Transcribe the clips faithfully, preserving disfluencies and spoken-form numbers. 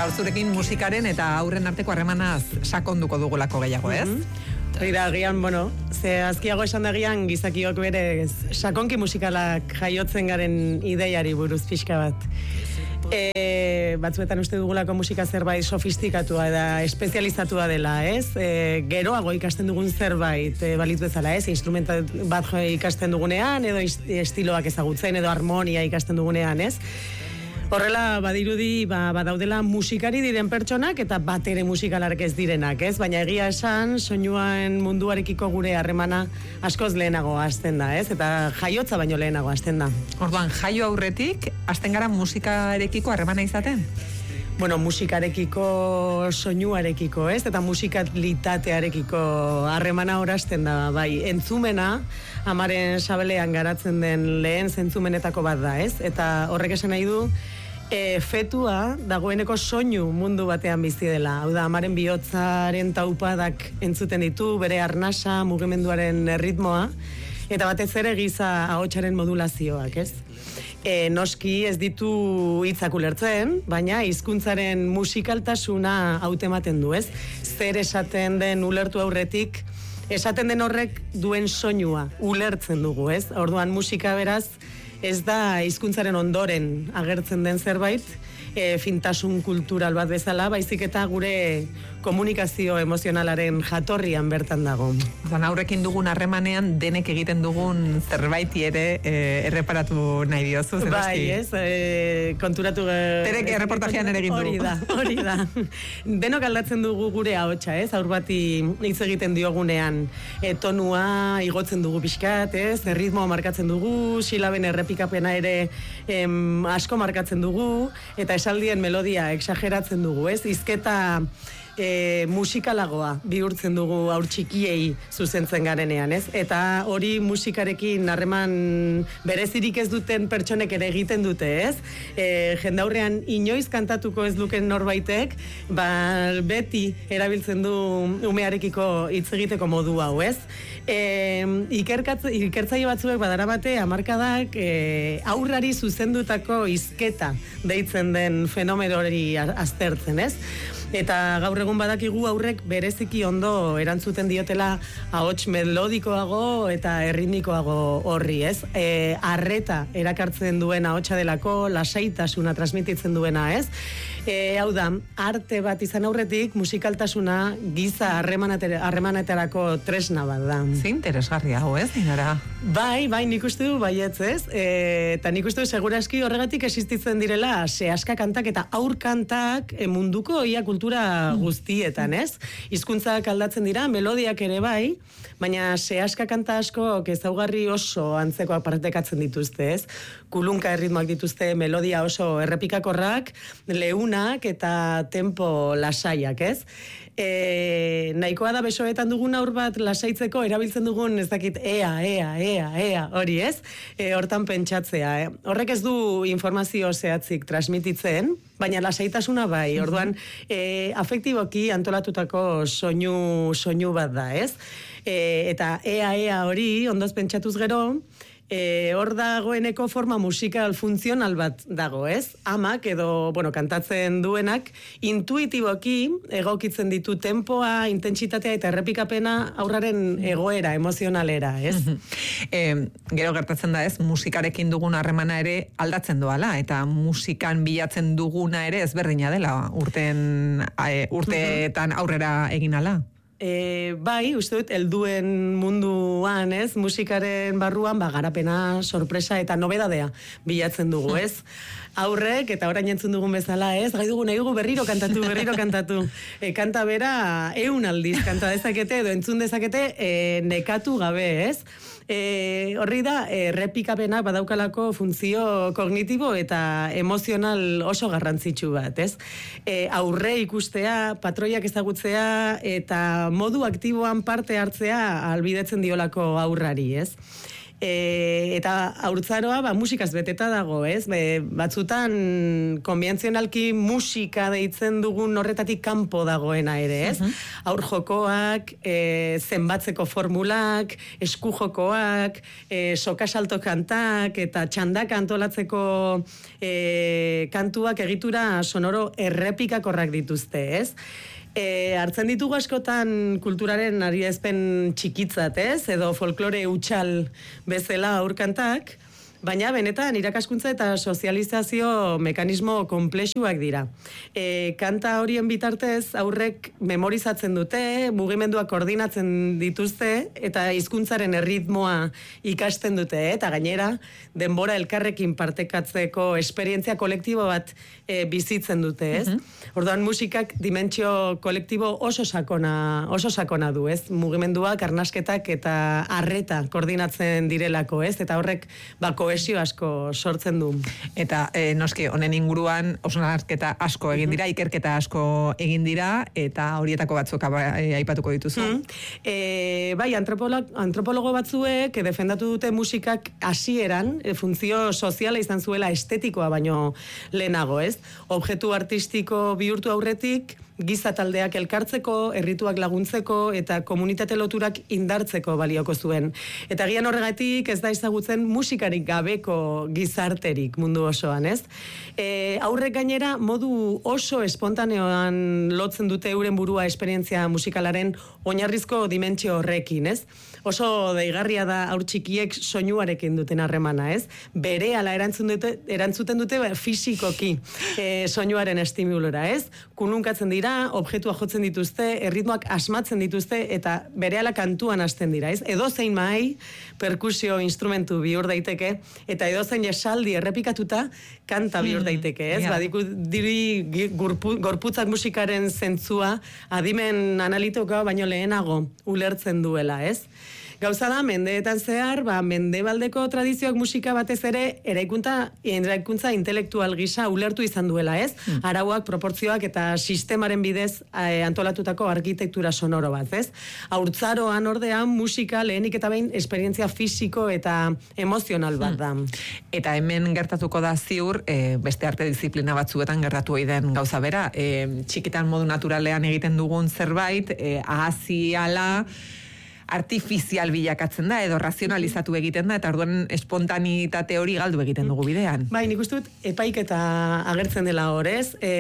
gaur zurekin musikaren eta aurren arteko harremanaz sakonduko dugulako gehiago, ez? Mm-hmm. Hori da, agian, bueno, ze azkiago esan da agian gizakiok bere sakonki musikalak jaiotzen garen ideiari buruz pixka bat. E, batzuetan uste dugulako musika zerbait sofistikatua da, espezializatua dela, ez? E, geroago ikasten dugun zerbait e, balitz bezala, ez? Instrumenta bat ikasten dugunean, edo estiloak ezagutzen, edo harmonia ikasten dugunean, ez? Horrela, badirudi, ba, badaudela musikari diren pertsonak eta bat ere musikalarek ez direnak, ez? Baina egia esan, soinuan munduarekiko gure harremana askoz lehenago hasten da, ez? Eta jaiotza baino lehenago hasten da. Orduan, jaio aurretik, hasten gara musikarekiko harremana izaten? Bueno, musikarekiko, soinuarekiko, ez? Eta musikalitatearekiko harremana horazten da, bai. Entzumena, amaren sabelean garatzen den lehen zentzumenetako bat da, ez? Eta horrek esan nahi du, e, fetua dagoeneko soinu mundu batean bizi dela. Hau da, amaren bihotzaren taupadak entzuten ditu, bere arnasa, mugimenduaren ritmoa, eta batez ere giza ahotsaren modulazioak, ez? E, noski ez ditu hitzak ulertzen, baina hizkuntzaren musikaltasuna hautematen du, ez? Zer esaten den ulertu aurretik, esaten den horrek duen soinua ulertzen dugu, ez? Orduan musika beraz ez da hizkuntzaren ondoren agertzen den zerbait, e, fintasun kultural bat bezala, baizik eta gure komunikazio emozionalaren jatorrian bertan dago. Zan, aurrekin dugun harremanean denek egiten dugun zerbaiti ere e, erreparatu nahi diozu. Bai, ez, e, konturatu... Terek erreportajean ere egin du. Hori da, hori da. Denok aldatzen dugu gure ahotsa, ez, aur bati hitz egiten diogunean. E, tonua igotzen dugu pixkat, ez, erritmoa markatzen dugu, silaben errepikapena ere em, asko markatzen dugu, eta esaldien melodia exageratzen dugu, ez, hizketa... E, musikalagoa bihurtzen dugu aur txikiei zuzentzen garenean, ez? Eta hori musikarekin harreman berezirik ez duten pertsonek ere egiten dute, ez? E, jendaurrean inoiz kantatuko ez duken norbaitek, ba, beti erabiltzen du umearekiko hitz egiteko modu hau, ez? E, ikertzaile batzuek badarabate hamarkadak e, aurrari zuzendutako hizketa deitzen den fenomeno hori aztertzen, ez? Eta gaur egun badakigu aurrek bereziki ondo erantzuten diotela ahots melodikoago eta erritmikoago horri, ez? E, arreta erakartzen duen ahotsa delako, lasaitasuna transmititzen duena, ez? E, hau da, arte bat izan aurretik musikaltasuna giza harremanetarako tresna bat da. Ze interesgarria hau, ez, dinara? Bai, bai, nik uste du baietz, ez? E, eta nik uste du seguraski horregatik existitzen direla sehaska kantak eta aur kantak e, munduko ia kultura guztietan, ez? Hizkuntzak aldatzen dira, melodiak ere bai, baina sehaska kanta asko ezaugarri oso antzekoak partekatzen dituzte, ez? Kulunka erritmoak dituzte, melodia oso errepikakorrak, leunak eta tempo lasaiak, ez? E, nahikoa da besoetan dugun aur bat lasaitzeko erabiltzen dugun ez dakit ea, ea, ea, ea, hori, ez? E, hortan pentsatzea, eh? Horrek ez du informazio zehatzik transmititzen, baina lasaitasuna bai, orduan e, afektiboki antolatutako soinu, soinu bat da, ez? E, eta ea, ea hori, ondoz pentsatuz gero, E, hor dagoeneko forma musikal funtzional bat dago, ez? Amak edo, bueno, kantatzen duenak intuitiboki egokitzen ditu tempoa, intentsitatea eta errepikapena aurraren egoera, emozionalera, ez? e, gero gertatzen da, ez? Musikarekin dugun harremana ere aldatzen doala, eta musikan bilatzen duguna ere ezberdina dela urten, e, urteetan aurrera egin ala. E, bai, uste dut, helduen munduan, ez, musikaren barruan, ba, garapena, sorpresa eta nobedadea bilatzen dugu, ez? Aurrek, eta orain entzun dugun bezala, ez? Gai dugu, nahi dugu berriro kantatu, berriro kantatu. E, kanta bera, eun aldiz kanta dezakete, edo entzun dezakete, e, nekatu gabe, ez? E, horri da, errepikapenak badaukalako funtzio kognitibo eta emozional oso garrantzitsu bat, ez? E, aurre ikustea, patroiak ezagutzea eta modu aktiboan parte hartzea albidetzen diolako aurrari, ez? E, eta haurtzaroa ba, musikaz beteta dago, ez? Be, batzutan konbentzionalki musika deitzen dugun horretatik kanpo dagoena ere, ez? Uh-huh. Haur jokoak, e, zenbatzeko formulak, esku jokoak, e, sokasalto kantak eta txandak antolatzeko e, kantuak egitura sonoro errepikakorrak dituzte, ez? E, hartzen ditugu askotan kulturaren adierazpen txikitzat, ez? Edo folklore hutsal bezala aurkantak, baina benetan irakaskuntza eta sozializazio mekanismo konplexuak dira. E, kanta horien bitartez aurrek memorizatzen dute, mugimenduak koordinatzen dituzte eta hizkuntzaren erritmoa ikasten dute, eh? Eta gainera denbora elkarrekin partekatzeko esperientzia kolektibo bat e, bizitzen dute, ez? Uh-huh. Orduan musikak dimentsio kolektibo oso sakona, oso sakona du, ez? Mugimenduak, arnasketak eta arreta koordinatzen direlako, ez? Eta horrek bako kohesio asko sortzen du. Eta e, noski, honen inguruan hausnarketa asko egin dira, ikerketa asko egin dira, eta horietako batzuk e, aipatuko dituzu. Mm. E, bai, antropologo, antropologo batzuek defendatu dute musikak hasieran e, funtzio soziala izan zuela estetikoa baino lehenago, ez? Objektu artistiko bihurtu aurretik, giza taldeak elkartzeko, errituak laguntzeko eta komunitate loturak indartzeko balioko zuen. Eta gian horregatik ez da ezagutzen musikarik gabeko gizarterik mundu osoan, ez? E, aurrek gainera modu oso espontaneoan lotzen dute euren burua esperientzia musikalaren oinarrizko dimentsio horrekin, ez? Oso deigarria da haur txikiek soinuarekin duten harremana, ez? Berehala erantzun dute, erantzuten dute fisikoki e, soinuaren estimulora, ez? Kununkatzen dira, objektua jotzen dituzte, erritmoak asmatzen dituzte eta berehala kantuan hasten dira, ez? Edozein mahai perkusio instrumentu bihur daiteke eta edozein esaldi errepikatuta kanta bihur daiteke, ez? Mm, yeah. Badiku diri gorpu, gorputzak musikaren zentzua adimen analitikoa baino lehenago ulertzen duela, ez? Gauza da, mendeetan zehar, ba, mendebaldeko tradizioak musika batez ere eraikuntza, eraikuntza intelektual gisa ulertu izan duela, ez? Mm. Arauak, proportzioak eta sistemaren bidez eh, antolatutako arkitektura sonoro bat, ez? Haurtzaroan ordean musika lehenik eta behin esperientzia fisiko eta emozional bat da. Mm. Eta hemen gertatuko da ziur, e, beste arte disiplina batzuetan gertatu den gauza bera, e, txikitan modu naturalean egiten dugun zerbait, e, ahaziala, artifizial bilakatzen da, edo razionalizatu egiten da, eta orduan espontanitate hori galdu egiten dugu bidean. Bai, nik uste dut epaiketa agertzen dela horrez. E,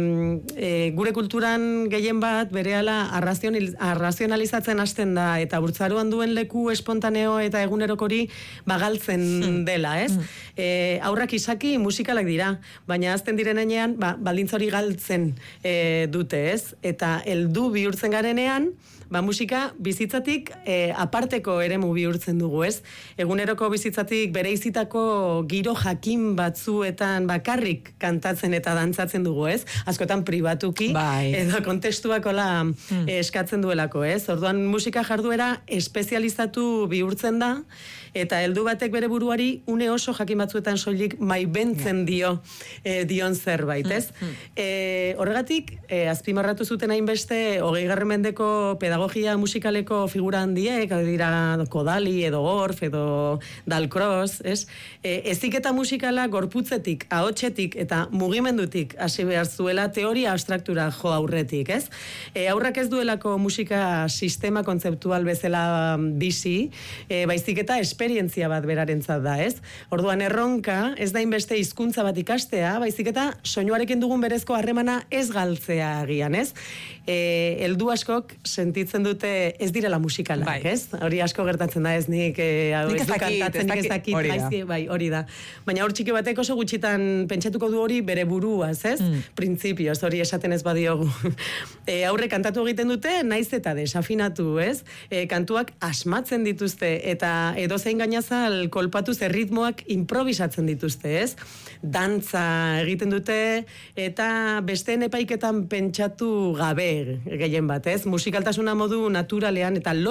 e, gure kulturan gehien bat, berehala arrazionalizatzen hasten da, eta burtzaruan duen leku espontaneo eta egunerokori bagaltzen hmm. dela, ez? Hmm. E, aurrak izaki musikalak dira, baina azten direnean, ba, baldintza hori galtzen e, dute, ez? Eta heldu bihurtzen garenean, ba, musika bizitzatik e, aparteko eremu bihurtzen dugu, ez? Eguneroko bizitzatik bereizitako giro jakin batzuetan bakarrik kantatzen eta dantzatzen dugu, ez? Askotan pribatuki, bai. Edo kontestuakola hmm. eskatzen duelako, ez? Orduan musika jarduera espezializatu bihurtzen da, eta heldu batek bere buruari une oso jakin batzuetan soilik maibentzen dio e, dion zerbait, ez? Mm, mm. E, horregatik, e, azpimarratu zuten hainbeste hogeigarren mendeko pedagogia musikaleko figura handiek, dira Kodali edo Gorf edo Dalcroze, ez? E, eziketa musikala gorputzetik, ahotsetik eta mugimendutik hasi behar zuela teoria abstraktura jo aurretik, ez? E, aurrak ez duelako musika sistema kontzeptual bezala bizi, e, baizik eta esperientzia bat berarentzat da, ez? Orduan erronka, ez da inbeste hizkuntza bat ikastea, baizik eta soinuarekin dugun berezko harremana ez galtzea agian, ez? E, eldu askok sentitzen dute ez direla musikalak, bai. Ez? Hori asko gertatzen da, ez nik, e, nik ez dakit, kantatzen, nik ez dakit, hori da. Aizki, bai, hori da. Baina hor txiki batek oso gutxitan pentsatuko du hori bere buruaz, ez? Mm. Printzipioz, hori esaten ez badiogu. E, aurre kantatu egiten dute, naiz eta desafinatu, ez? E, kantuak asmatzen dituzte, eta edozein gainazal kolpatuz erritmoak improvisatzen dituzte, ez? Dantza egiten dute, eta besteen epaiketan pentsatu gabe gehien bat, ez? Musikaltasuna modu naturalean eta lot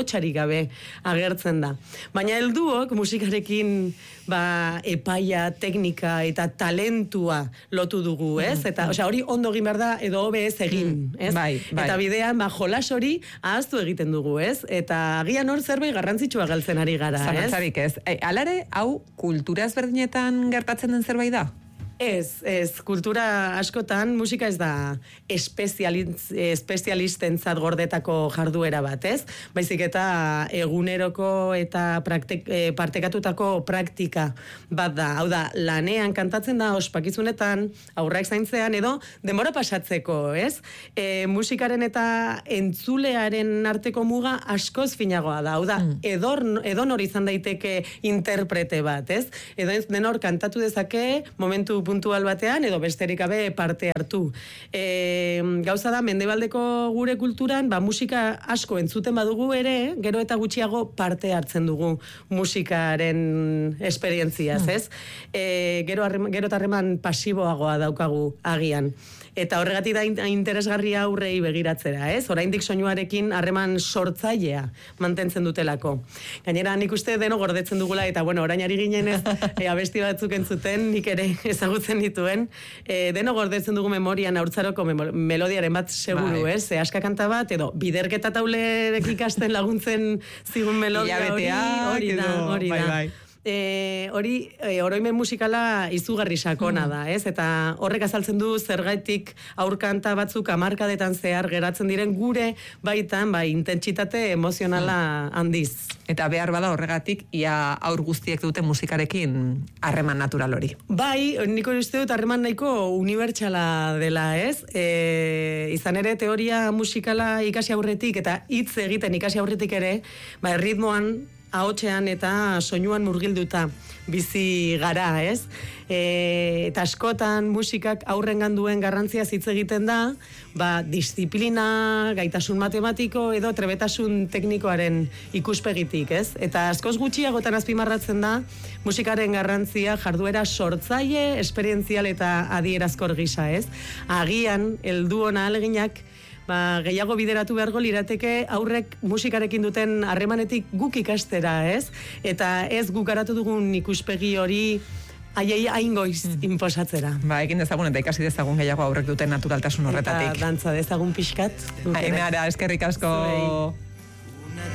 ahotsarik gabe agertzen da. Baina helduok musikarekin ba, epaia, teknika eta talentua lotu dugu, ez? Eta, osea, hori ondo egin behar da edo hobe ez egin, ez? Bai, bai. Eta bidean, ba, jolas hori ahaztu egiten dugu, ez? Eta agian hor zerbait garrantzitsua galtzen ari gara, ez? Zalantzarik ez. E, alare, hau kultura ezberdinetan gertatzen den zerbait da? Ez, ez, kultura askotan musika ez da espezialistentzat gordetako jarduera bat, ez? Baizik eta eguneroko eta praktik, e, partekatutako praktika bat da. Hau da, lanean kantatzen da ospakizunetan, aurrak zaintzean edo denbora pasatzeko, ez? E, musikaren eta entzulearen arteko muga askoz finagoa da. Hau da, mm. edor, edonor izan daiteke interprete bat, ez? Edo denor kantatu dezake momentu puntual batean, edo besterik gabe parte hartu. E, gauza da, mendebaldeko gure kulturan, ba, musika asko entzuten badugu ere, gero eta gutxiago parte hartzen dugu musikaren esperientziaz, ez? E, gero, arrem, gero tarreman pasiboagoa daukagu agian. Eta horregatik da interesgarria aurrei begiratzera, ez? Oraindik soinuarekin harreman sortzailea mantentzen dutelako. Gainera, nik uste deno gordetzen dugula, eta bueno, orain ari ginen ez, e, abesti batzuk entzuten, nik ere ezagutzen dituen, e, deno gordetzen dugu memorian haurtzaroko melodiaren bat seguru, bai. Ez? E, aska kanta bat, edo biderketa taulerek ikasten laguntzen zigun melodia hori, hori da, hori da. Bai, bai. E, hori e, oroimen musikala izugarri sakona da, ez? Eta horrek azaltzen du zergaitik aurkanta batzuk hamarkadetan zehar geratzen diren gure baitan, bai, intentsitate emozionala handiz. Eta behar bada horregatik, ia aur guztiek dute musikarekin harreman natural hori. Bai, niko uste dut harreman nahiko unibertsala dela, ez? E, izan ere, teoria musikala ikasi aurretik eta hitz egiten ikasi aurretik ere, ba, ritmoan, ahotsean eta soinuan murgilduta bizi gara, ez? E, eta askotan musikak aurrengan duen garrantzia hitz egiten da, ba, disiplina, gaitasun matematiko edo trebetasun teknikoaren ikuspegitik, ez? Eta askoz gutxiagotan azpimarratzen da musikaren garrantzia jarduera sortzaile, esperientzial eta adierazkor gisa, ez? Agian, heldu ona ahaleginak ba, gehiago bideratu beharko lirateke aurrek musikarekin duten harremanetik guk ikastera, ez? Eta ez guk garatu dugun ikuspegi hori haiei aingoiz mm. inposatzera. Ba, egin dezagun eta ikasi dezagun gehiago aurrek duten naturaltasun horretatik. Eta dantza dezagun pixkat. Ainara, eskerrik asko. Zuei.